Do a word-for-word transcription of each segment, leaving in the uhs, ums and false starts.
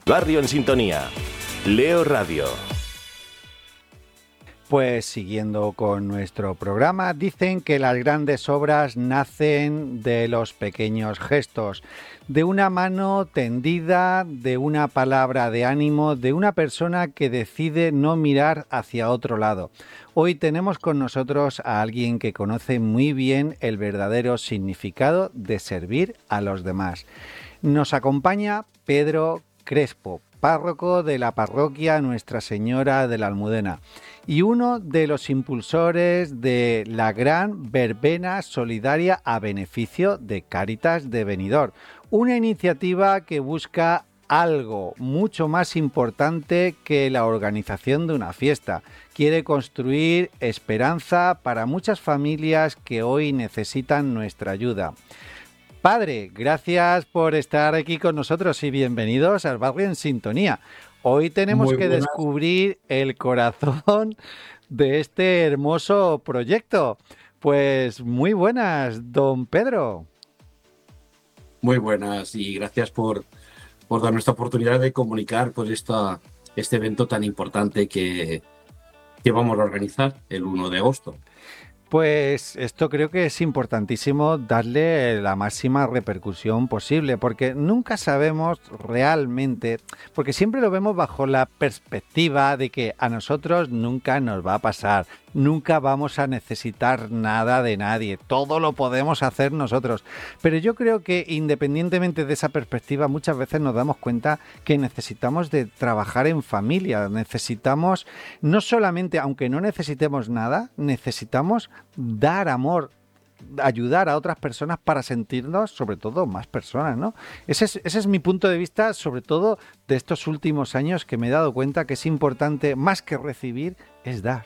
Barrio en Sintonía. Leo Radio. Pues siguiendo con nuestro programa, dicen que las grandes obras nacen de los pequeños gestos, de una mano tendida, de una palabra de ánimo, de una persona que decide no mirar hacia otro lado. Hoy tenemos con nosotros a alguien que conoce muy bien el verdadero significado de servir a los demás. Nos acompaña Pedro Crespo, párroco de la parroquia Nuestra Señora de la Almudena y uno de los impulsores de la gran verbena solidaria a beneficio de Cáritas de Benidorm, una iniciativa que busca algo mucho más importante que la organización de una fiesta. Quiere construir esperanza para muchas familias que hoy necesitan nuestra ayuda. Padre, gracias por estar aquí con nosotros y bienvenidos al Barrio en Sintonía. Hoy tenemos Muy que buenas. descubrir el corazón de este hermoso proyecto. Pues muy buenas, don Pedro. Muy buenas y gracias por, por darnos esta oportunidad de comunicar pues esta, este evento tan importante que, que vamos a organizar el primero de agosto. Pues esto creo que es importantísimo darle la máxima repercusión posible, porque nunca sabemos realmente, porque siempre lo vemos bajo la perspectiva de que a nosotros nunca nos va a pasar, nunca vamos a necesitar nada de nadie, todo lo podemos hacer nosotros. Pero yo creo que independientemente de esa perspectiva, muchas veces nos damos cuenta que necesitamos de trabajar en familia, necesitamos no solamente, aunque no necesitemos nada, necesitamos dar amor, ayudar a otras personas para sentirnos, sobre todo, más personas, ¿no? Ese es, ese es mi punto de vista, sobre todo de estos últimos años, que me he dado cuenta que es importante, más que recibir, es dar.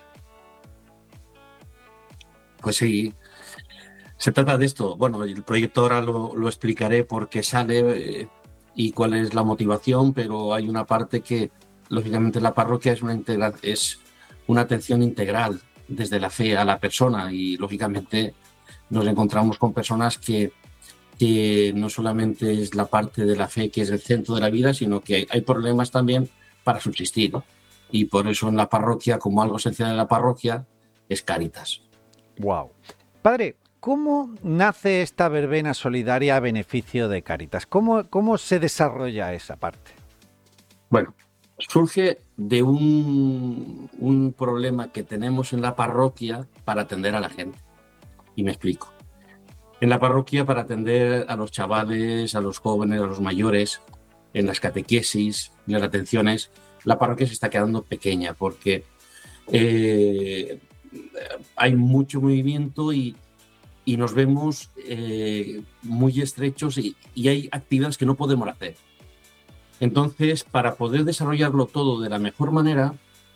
Pues sí, se trata de esto. Bueno, el proyecto ahora lo, lo explicaré por qué sale eh, y cuál es la motivación, pero hay una parte que, lógicamente, la parroquia es una, integra- es una atención integral desde la fe a la persona y, lógicamente, nos encontramos con personas que, que no solamente es la parte de la fe que es el centro de la vida, sino que hay, hay problemas también para subsistir, ¿no? Y por eso en la parroquia, como algo esencial en la parroquia, es Cáritas. Wow. Padre, ¿cómo nace esta verbena solidaria a beneficio de Cáritas? ¿Cómo, cómo se desarrolla esa parte? Bueno, surge de un, un problema que tenemos en la parroquia para atender a la gente. Y me explico. En la parroquia, para atender a los chavales, a los jóvenes, a los mayores, en las catequesis, en las atenciones, la parroquia se está quedando pequeña porque eh, hay mucho movimiento y, y nos vemos eh, muy estrechos y, y hay actividades que no podemos hacer. Entonces, para poder desarrollarlo todo de la mejor manera,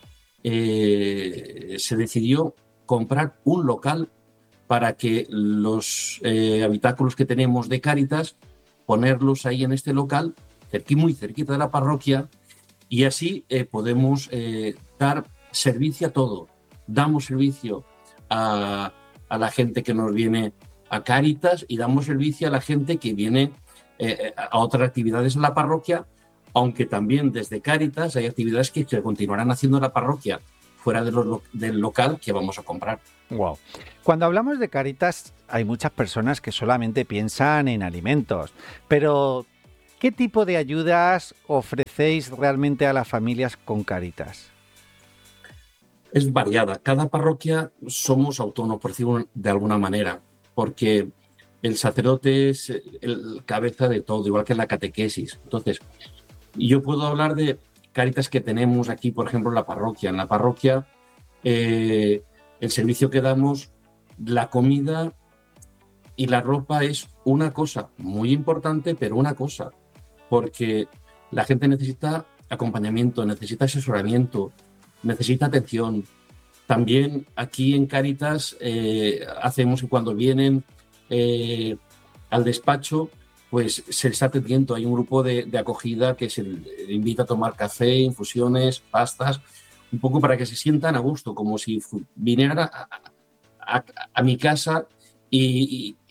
eh, se decidió comprar un local para que los eh, habitáculos que tenemos de Cáritas, ponerlos ahí en este local, cerqui, muy cerquita de la parroquia, y así eh, podemos eh, dar servicio a todo. Damos servicio a, a la gente que nos viene a Cáritas y damos servicio a la gente que viene eh, a otras actividades en la parroquia, aunque también desde Cáritas hay actividades que se continuarán haciendo en la parroquia fuera de los, del local que vamos a comprar. Wow. Cuando hablamos de Cáritas, hay muchas personas que solamente piensan en alimentos, pero ¿qué tipo de ayudas ofrecéis realmente a las familias con Cáritas? Es variada. Cada parroquia somos autónomos, por decirlo de alguna manera, porque el sacerdote es el cabeza de todo, igual que en la catequesis. Entonces, yo puedo hablar de Cáritas que tenemos aquí, por ejemplo, en la parroquia. En la parroquia, eh, el servicio que damos, la comida y la ropa es una cosa muy importante, pero una cosa, porque la gente necesita acompañamiento, necesita asesoramiento, necesita atención. También aquí en Cáritas eh, hacemos que cuando vienen eh, al despacho, pues se está atendiendo. Hay un grupo de, de acogida que se invita a tomar café, infusiones, pastas, un poco para que se sientan a gusto, como si vinieran a, a, a, a mi casa y, y,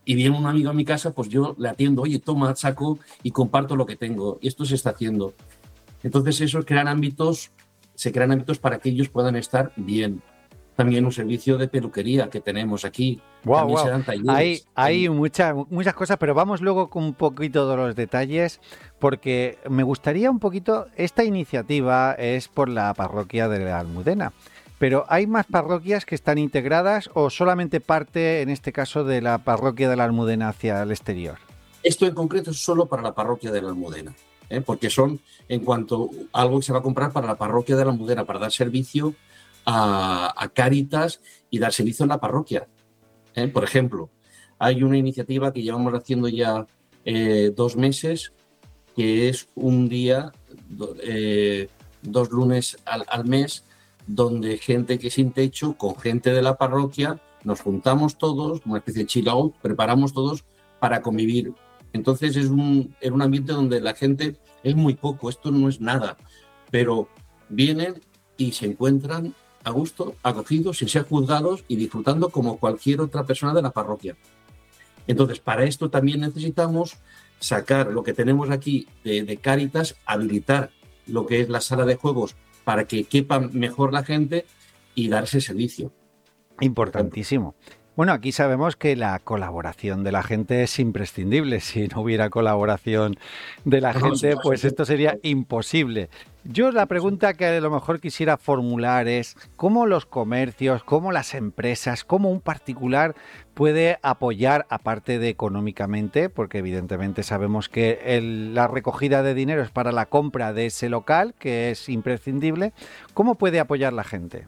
y viene un amigo a mi casa, pues yo le atiendo, oye, toma, saco y comparto lo que tengo. Y esto se está haciendo. Entonces, eso crean ámbitos, se crean ámbitos para que ellos puedan estar bien. También un servicio de peluquería que tenemos aquí. Wow, También wow. se dan talleres. Hay, hay muchas, muchas cosas, pero vamos luego con un poquito de los detalles, porque me gustaría un poquito, esta iniciativa es por la parroquia de la Almudena, pero ¿hay más parroquias que están integradas o solamente parte, en este caso, de la parroquia de la Almudena hacia el exterior? Esto en concreto es solo para la parroquia de la Almudena, ¿eh? Porque son, en cuanto a algo que se va a comprar para la parroquia de la Almudena, para dar servicio a, a Cáritas y dar servicio en la parroquia. ¿Eh? Por ejemplo, hay una iniciativa que llevamos haciendo ya eh, dos meses, que es un día, do, eh, dos lunes al, al mes, donde gente que sin techo, con gente de la parroquia, nos juntamos todos, una especie de chill out, preparamos todos para convivir. Entonces es un, es un ambiente donde la gente es muy poco, esto no es nada, pero vienen y se encuentran a gusto, acogidos, sin ser juzgados y disfrutando como cualquier otra persona de la parroquia. Entonces, para esto también necesitamos sacar lo que tenemos aquí de, de Cáritas, habilitar lo que es la sala de juegos para que quepa mejor la gente y dar ese servicio. Importantísimo. Bueno, aquí sabemos que la colaboración de la gente es imprescindible. Si no hubiera colaboración de la gente, pues esto sería imposible. Yo la pregunta que a lo mejor quisiera formular es cómo los comercios, cómo las empresas, cómo un particular puede apoyar, aparte de económicamente, porque evidentemente sabemos que el, la recogida de dinero es para la compra de ese local, que es imprescindible. ¿Cómo puede apoyar la gente?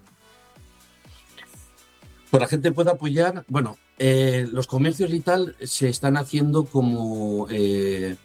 Pues la gente puede apoyar, bueno, eh, los comercios y tal se están haciendo como eh,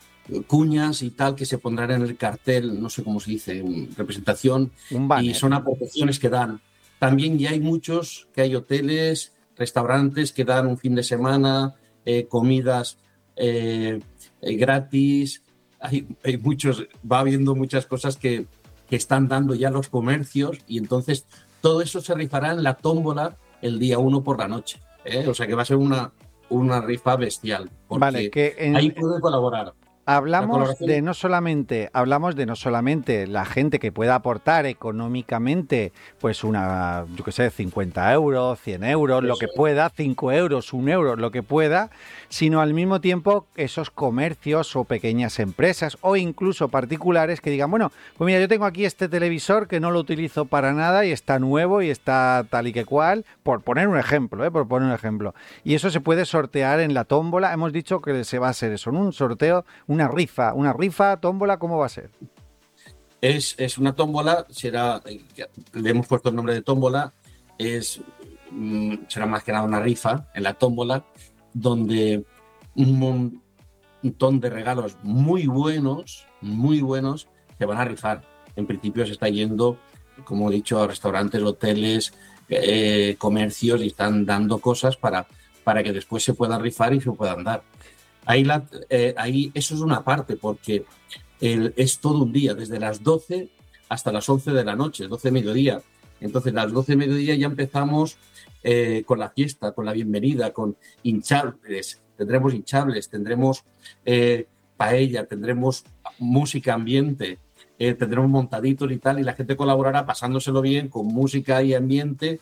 cuñas y tal que se pondrán en el cartel, no sé cómo se dice, representación, Un banner. Y son aportaciones que dan. También ya hay muchos, que hay hoteles, restaurantes que dan un fin de semana, eh, comidas eh, eh, gratis, hay, hay muchos, va habiendo muchas cosas que, que están dando ya los comercios y entonces todo eso se rifará en la tómbola el día uno por la noche, ¿eh? O sea que va a ser una, una rifa bestial, porque vale, que en, ahí puede colaborar. Hablamos de no solamente, hablamos de no solamente la gente que pueda aportar económicamente, pues una, yo qué sé, cincuenta euros, cien euros, Eso lo que es. pueda, cinco euros, un euro, lo que pueda, sino al mismo tiempo esos comercios o pequeñas empresas o incluso particulares que digan, bueno, pues mira, yo tengo aquí este televisor que no lo utilizo para nada y está nuevo y está tal y que cual, por poner un ejemplo, ¿eh? por poner un ejemplo. Y eso se puede sortear en la tómbola. Hemos dicho que se va a hacer eso, en un sorteo. Una rifa, una rifa, tómbola, ¿cómo va a ser? Es, es una tómbola, será, le hemos puesto el nombre de tómbola, es, será más que nada una rifa en la tómbola, donde un montón de regalos muy buenos, muy buenos, se van a rifar. En principio se está yendo, como he dicho, a restaurantes, hoteles, eh, comercios y están dando cosas para, para que después se puedan rifar y se puedan dar. Ahí, la, eh, ahí eso es una parte, porque el, es todo un día, desde las doce hasta las once de la noche, doce de mediodía. Entonces, a las doce de mediodía ya empezamos eh, con la fiesta, con la bienvenida, con hinchables, tendremos hinchables, tendremos eh, paella, tendremos música ambiente, eh, tendremos montaditos y tal, y la gente colaborará pasándoselo bien con música y ambiente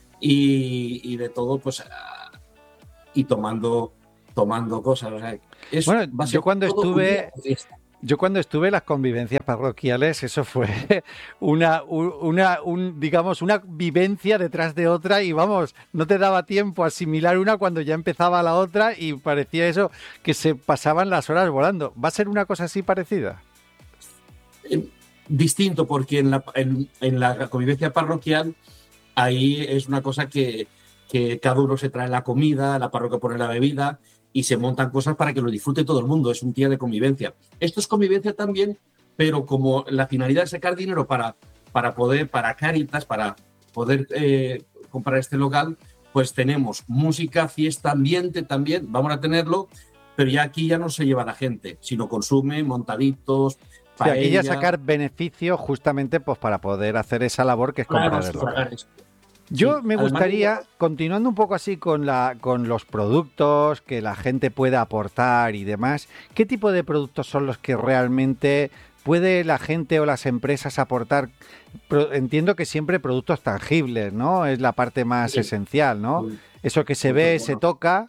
y, y de todo, pues, uh, y tomando... tomando cosas, o sea, es, bueno, yo cuando estuve yo cuando estuve en las convivencias parroquiales, eso fue una, una un, digamos, una vivencia detrás de otra y vamos, no te daba tiempo a asimilar una cuando ya empezaba la otra y parecía eso que se pasaban las horas volando. ¿Va a ser una cosa así parecida? Eh, distinto, porque en la, en, en la convivencia parroquial ahí es una cosa que, que cada uno se trae la comida, la parroquia pone la bebida y se montan cosas para que lo disfrute todo el mundo. Es un día de convivencia. Esto es convivencia también, pero como la finalidad es sacar dinero para, para poder, para Cáritas, para poder eh, comprar este local, pues tenemos música, fiesta, ambiente también, vamos a tenerlo, pero ya aquí ya no se lleva la gente, sino consume montaditos, paella. Sí, aquí ya sacar beneficio justamente pues para poder hacer esa labor que es comprar claro, el local. Yo Sí, me además, gustaría, continuando un poco así con la, con los productos que la gente puede aportar y demás, ¿qué tipo de productos son los que realmente puede la gente o las empresas aportar? Pro- entiendo que siempre productos tangibles, ¿no? Es la parte más sí, esencial, ¿no? muy, Eso que se muy ve, se bueno. toca.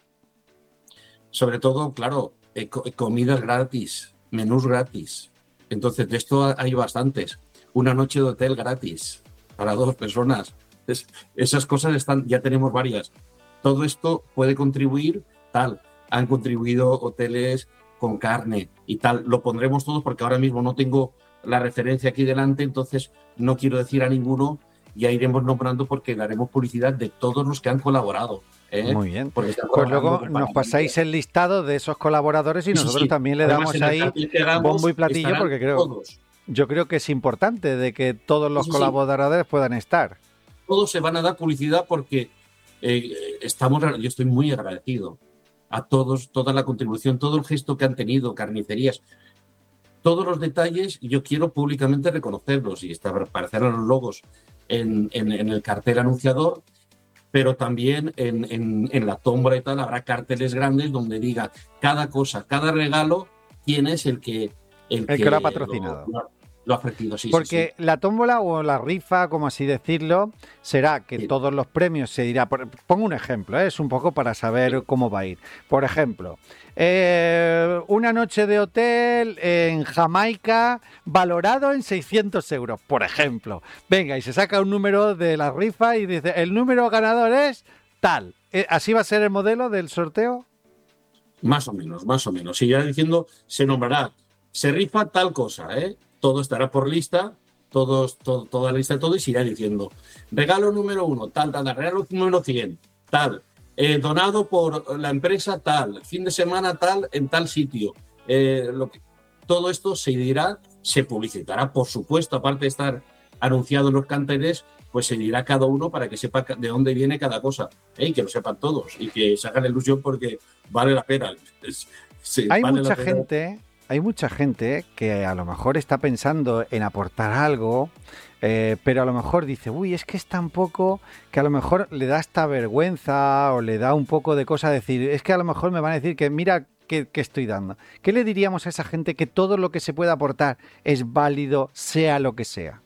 Sobre todo, claro, eh, co- comidas gratis, menús gratis. Entonces, de esto hay bastantes. Una noche de hotel gratis para dos personas. Es- esas cosas están, ya tenemos varias. Todo esto puede contribuir, tal. Han contribuido hoteles con carne y tal. Lo pondremos todos porque ahora mismo no tengo la referencia aquí delante, entonces no quiero decir a ninguno. Ya iremos nombrando porque daremos publicidad de todos los que han colaborado, ¿eh? Muy bien. Porque están Pues colaborando luego con nos panaderías. pasáis el listado de esos colaboradores y Sí, sí, nosotros sí. también le Además, damos en el ahí cartel que bombo y hagamos platillo estarán porque creo, todos. yo creo que es importante de que todos Sí, los sí, sí. colaboradores puedan estar. Todos se van a dar publicidad porque eh, estamos, yo estoy muy agradecido a todos, toda la contribución, todo el gesto que han tenido, carnicerías, todos los detalles, yo quiero públicamente reconocerlos y aparecer los logos en, en, en el cartel anunciador, pero también en, en, en la tómbola y tal habrá carteles grandes donde diga cada cosa, cada regalo, quién es el que, el El que lo ha que lo, patrocinado. lo, lo ha ofrecido. Sí, sí, sí. Porque la tómbola o la rifa, como así decirlo, será que Sí, todos los premios se dirá. Por- pongo un ejemplo, ¿eh? Es un poco para saber sí. cómo va a ir. Por ejemplo, eh, una noche de hotel en Jamaica valorado en seiscientos euros, por ejemplo. Venga, y se saca un número de la rifa y dice, el número ganador es tal. Eh, ¿Así va a ser el modelo del sorteo? Más o menos, más o menos. Si ya diciendo, se nombrará, se rifa tal cosa, ¿eh? Todo estará por lista, todos, todo, toda la lista de todo y se irá diciendo. Regalo número uno, tal, tal, tal, regalo número cien, tal. Eh, donado por la empresa tal, fin de semana tal, en tal sitio. Eh, lo que, todo esto se dirá, se publicitará, por supuesto, aparte de estar anunciado en los carteles, pues se dirá cada uno para que sepa de dónde viene cada cosa, ¿eh? Y que lo sepan todos y que se hagan ilusión porque vale la pena. Es- sí, Hay vale la mucha pena. gente, hay mucha gente que a lo mejor está pensando en aportar algo, eh, pero a lo mejor dice, uy, es que es tan poco que a lo mejor le da esta vergüenza o le da un poco de cosa decir, es que a lo mejor me van a decir que mira qué, qué estoy dando. ¿Qué le diríamos a esa gente que todo lo que se pueda aportar es válido, sea lo que sea?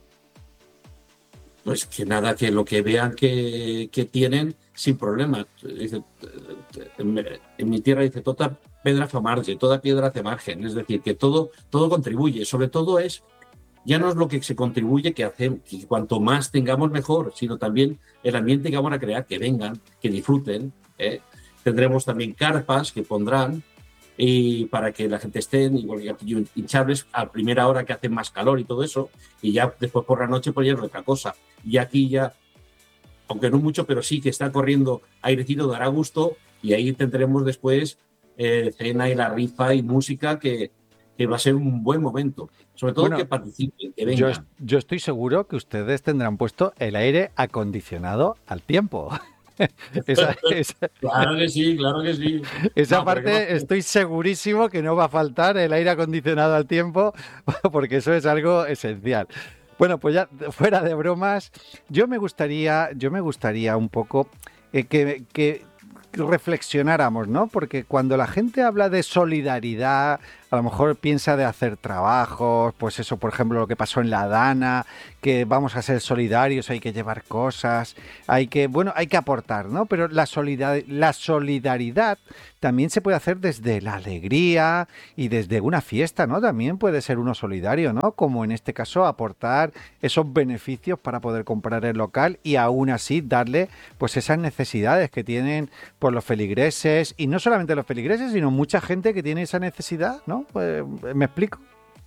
Pues que nada, que lo que vean que, que tienen sin problema. Dice, en, en mi tierra dice, toda pedra fa marge, toda piedra hace margen. Es decir, que todo, todo contribuye. Sobre todo es, ya no es lo que se contribuye que hacemos, que cuanto más tengamos mejor, sino también el ambiente que vamos a crear, que vengan, que disfruten, ¿eh? Tendremos también carpas que pondrán y para que la gente esté igual que aquí hinchables a primera hora que hace más calor y todo eso, y ya después por la noche pues ya es otra cosa. Y aquí ya, aunque no mucho, pero sí que está corriendo airecito, dará gusto, y ahí tendremos después eh, cena y la rifa y música que, que va a ser un buen momento. Sobre todo que Bueno, participen, que yo, vengan. yo estoy seguro que ustedes tendrán puesto el aire acondicionado al tiempo. Esa, esa, Claro que sí, claro que sí. esa No, pero que parte no, estoy segurísimo que no va a faltar el aire acondicionado al tiempo, porque eso es algo esencial. Bueno, pues ya fuera de bromas, yo me gustaría, yo me gustaría un poco eh, que, que reflexionáramos, ¿no? Porque cuando la gente habla de solidaridad, a lo mejor piensa de hacer trabajos, pues eso, por ejemplo, lo que pasó en la Dana, que vamos a ser solidarios, hay que llevar cosas, hay que, bueno, hay que aportar, ¿no? Pero la solidar- la solidaridad también se puede hacer desde la alegría y desde una fiesta, ¿no? También puede ser uno solidario, ¿no? Como en este caso aportar esos beneficios para poder comprar el local y aún así darle pues esas necesidades que tienen pues los feligreses, y no solamente los feligreses, sino mucha gente que tiene esa necesidad, ¿no? Pues, ¿me explico?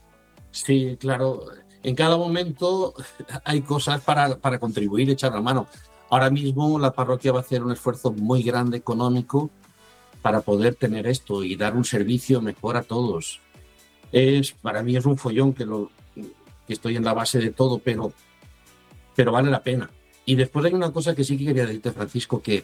sí, claro. En cada momento hay cosas para, para contribuir, echar la mano. Ahora mismo la parroquia va a hacer un esfuerzo muy grande económico para poder tener esto y dar un servicio mejor a todos. Es, para mí es un follón que, lo, que estoy en la base de todo, pero, pero vale la pena. Y después hay una cosa que sí que quería decirte, Francisco, que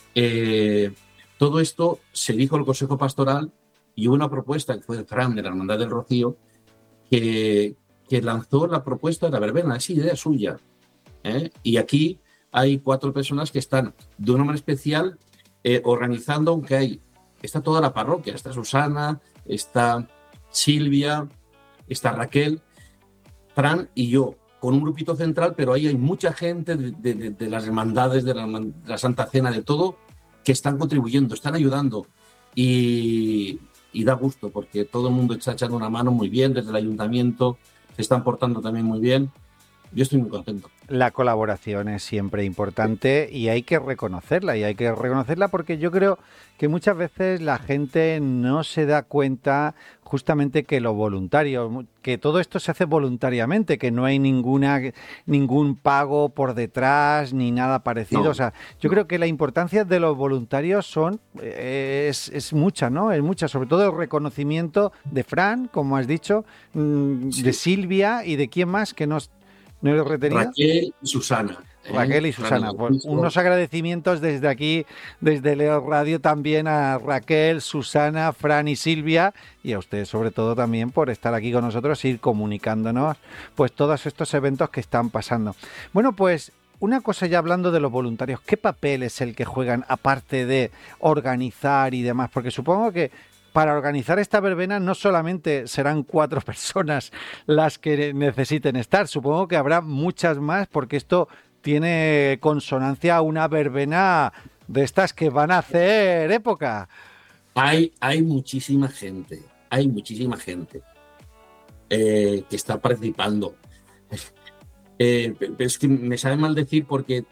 eh, todo esto se dijo en el Consejo Pastoral y hubo una propuesta que fue de Fran, de la Hermandad del Rocío, que, que lanzó la propuesta de la verbena, es idea suya, ¿eh? Y aquí hay cuatro personas que están de una manera especial eh, organizando, aunque hay, está toda la parroquia, está Susana, está Silvia, está Raquel, Fran y yo, con un grupito central, pero ahí hay mucha gente de, de, de las hermandades, de la, de la Santa Cena, de todo, que están contribuyendo, están ayudando y, y da gusto porque todo el mundo está echando una mano muy bien, desde el ayuntamiento se están portando también muy bien. Yo estoy muy contento. La colaboración es siempre importante y hay que reconocerla, y hay que reconocerla porque yo creo que muchas veces la gente no se da cuenta justamente que lo voluntario, que todo esto se hace voluntariamente, que no hay ninguna ningún pago por detrás ni nada parecido. No, o sea, yo no. creo que la importancia de los voluntarios son es, es mucha, ¿no? Es mucha, sobre todo el reconocimiento de Fran, como has dicho, de Sí. Silvia y de quién más que nos ¿no he retenido? Raquel y Susana. ¿eh? Raquel y Susana. Pues unos agradecimientos desde aquí, desde Leo Radio, también a Raquel, Susana, Fran y Silvia, y a ustedes sobre todo también por estar aquí con nosotros e ir comunicándonos pues todos estos eventos que están pasando. Bueno, pues una cosa ya hablando de los voluntarios, ¿qué papel es el que juegan aparte de organizar y demás? Porque supongo que para organizar esta verbena no solamente serán cuatro personas las que necesiten estar, supongo que habrá muchas más porque esto tiene consonancia a una verbena de estas que van a hacer época. Hay, hay muchísima gente, hay muchísima gente eh, que está participando. Eh, pero es que me sabe mal decir porque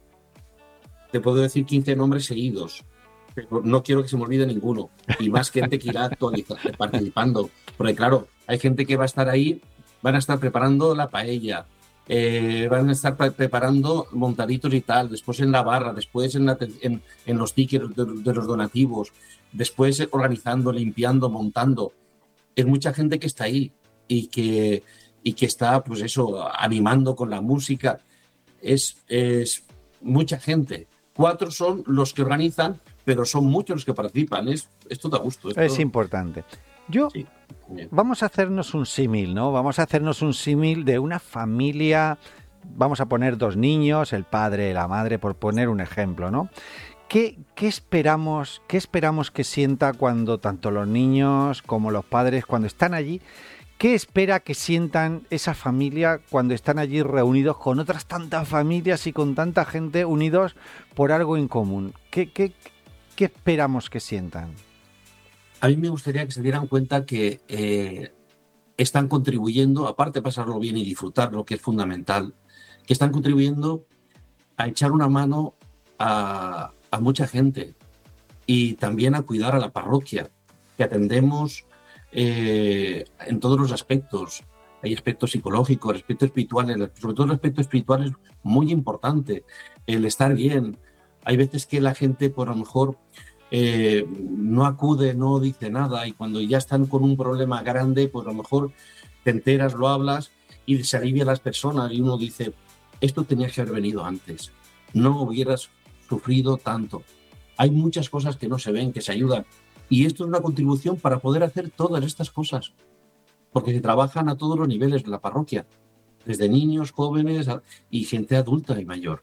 te puedo decir quince nombres seguidos. Pero no quiero que se me olvide ninguno. Y más gente que irá actualizando, participando. Porque claro, hay gente que va a estar ahí, van a estar preparando la paella, eh, van a estar pre preparando montaditos y tal, después en la barra, después en, la, en, en los tickets de, de los donativos, después organizando, limpiando, montando. Es mucha gente que está ahí y que, y que está, pues eso, animando con la música. Es, es mucha gente. Cuatro son los que organizan, pero son muchos los que participan. Es, esto da gusto. Esto... Es importante. Yo, sí, vamos a hacernos un símil, ¿no? Vamos a hacernos un símil de una familia, vamos a poner dos niños, el padre y la madre, por poner un ejemplo, ¿no? ¿Qué, qué esperamos, qué esperamos que sienta cuando tanto los niños como los padres, cuando están allí? ¿Qué espera que sientan esa familia cuando están allí reunidos con otras tantas familias y con tanta gente unidos por algo en común? ¿Qué, qué, qué esperamos que sientan? A mí me gustaría que se dieran cuenta que eh, están contribuyendo, aparte de pasarlo bien y disfrutarlo, que es fundamental, que están contribuyendo a echar una mano a, a mucha gente y también a cuidar a la parroquia, que atendemos eh, en todos los aspectos. Hay aspectos psicológicos, aspectos espirituales, sobre todo el aspecto espiritual es muy importante, el estar bien. Hay veces que la gente, por a lo mejor, Eh, no acude, no dice nada y cuando ya están con un problema grande, pues a lo mejor te enteras, lo hablas y se alivia a las personas y uno dice, esto tenía que haber venido antes, no hubieras sufrido tanto. Hay muchas cosas que no se ven, que se ayudan y esto es una contribución para poder hacer todas estas cosas, porque se trabajan a todos los niveles de la parroquia, desde niños, jóvenes y gente adulta y mayor.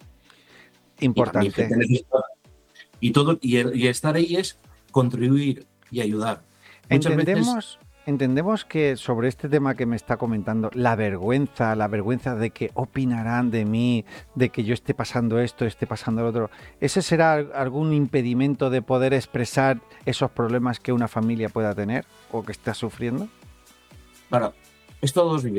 Importante. Y Y, todo, y, el, y estar ahí es contribuir y ayudar. Muchas entendemos, veces... entendemos que sobre este tema que me está comentando, la vergüenza, la vergüenza de que opinarán de mí, de que yo esté pasando esto, esté pasando lo otro, ¿ese será algún impedimento de poder expresar esos problemas que una familia pueda tener o que está sufriendo? Claro, es todos